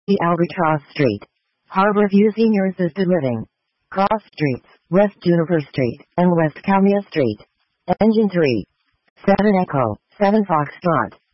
The Albatross Street. Harborview Senior Assisted Living. Cross Streets, West Juniper Street, and West Calmia Street. Engine 3. 7 Echo, 7 Foxtrot.